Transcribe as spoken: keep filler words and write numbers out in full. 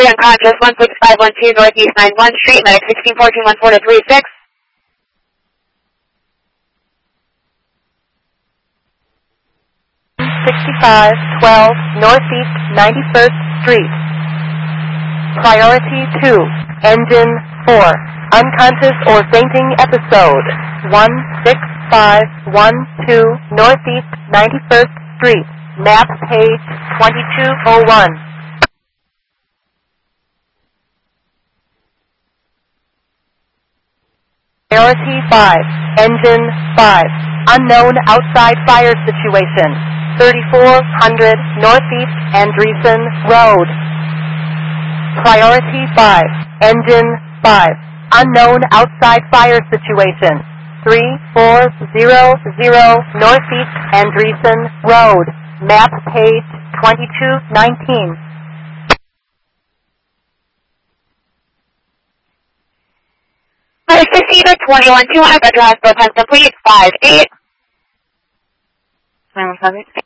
Unconscious, one six five one two Northeast ninety-one Street, medic sixteen fourteen one four to three six. sixty-five twelve Northeast ninety-first Street. Priority two, engine four. Unconscious or fainting episode. one six five one two Northeast ninety-first Street. Map page twenty-two oh one. Priority five, engine five. Unknown outside fire situation. thirty-four hundred Northeast Andreessen Road. Priority five, engine five. Unknown outside fire situation. three four zero zero Northeast Andreessen Road. Map page twenty-two nineteen. Receiver twenty-one two hundred address, both has complete five eight.